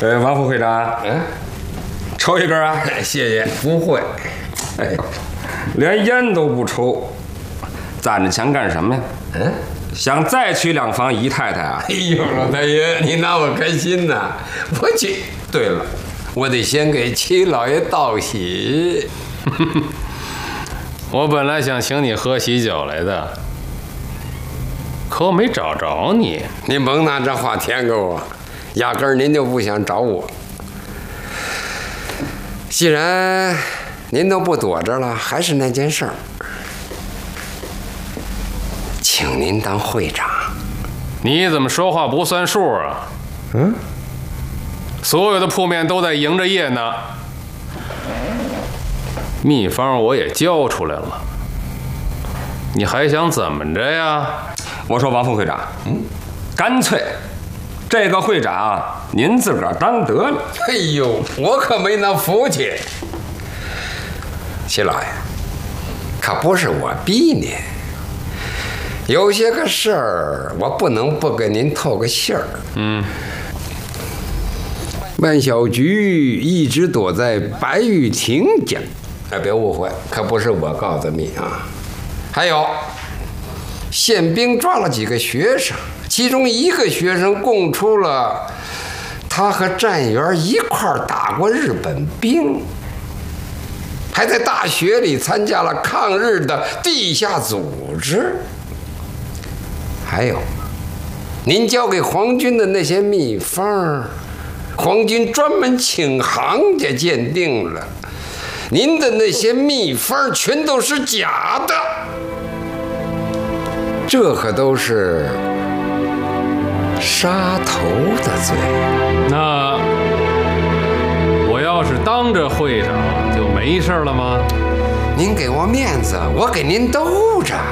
王副会长，抽一根啊！ 谢谢，不会。 哎，连烟都不抽，攒着钱干什么呀？想再娶两房姨太太啊？ 哎呦，老大爷，你拿我开心呐！我去。对了，我得先给七老爷道喜。 我本来想请你喝喜酒来的，可我没找着你。 您甭拿这话填给我，压根儿您就不想找我。既然您都不躲着了，还是那件事儿，请您当会长。 你怎么说话不算数啊？所有的铺面都在迎着夜呢。秘方我也交出来了，你还想怎么着呀？ 我说王副会长，干脆这个会长您自个儿当得了。 哎呦，我可没那福气。齐老爷，可不是我逼您，有些个事儿我不能不给您透个信儿。万小菊一直躲在白玉亭家，别误会，可不是我告的密啊。还有，宪兵抓了几个学生，其中一个学生供出了他和战员一块儿打过日本兵，还在大学里参加了抗日的地下组织。还有，您交给皇军的那些秘方，皇军专门请行家鉴定了，您的那些秘方全都是假的，这可都是杀头的罪。 那我要是当着会长就没事了吗？ 您给我面子，我给您兜着。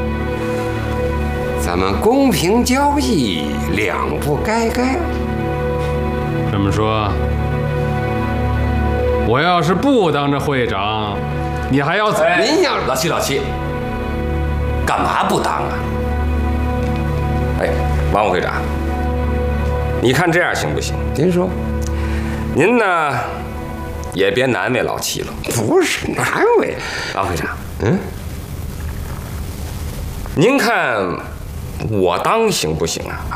咱们公平交易，两不该该。 这么说，我要是不当着会长，你还要您要老七，干嘛不当啊？哎，王副会长，你看这样行不行？ 您说， 您呢也别难为老七了。 不是难为， 王会长，您看我当行不行啊？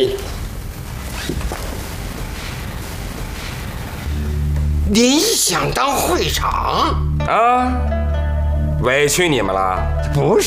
您想当会长啊，委屈你们了？ 不是。